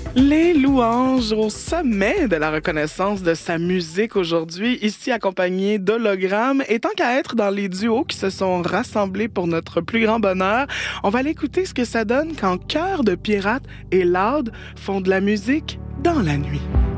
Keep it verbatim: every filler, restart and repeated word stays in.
Les louanges au sommet de la reconnaissance de sa musique aujourd'hui, ici accompagné d'hologrammes. Et tant qu'à être dans les duos qui se sont rassemblés pour notre plus grand bonheur, on va aller écouter ce que ça donne quand Cœur de pirate et Loud font de la musique dans la nuit.